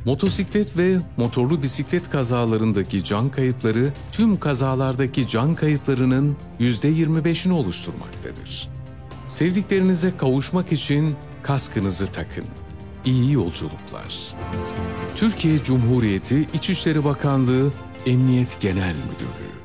Motosiklet ve motorlu bisiklet kazalarındaki can kayıpları tüm kazalardaki can kayıplarının %25'ini oluşturmaktadır. Sevdiklerinize kavuşmak için kaskınızı takın. İyi yolculuklar. Türkiye Cumhuriyeti İçişleri Bakanlığı Emniyet Genel Müdürlüğü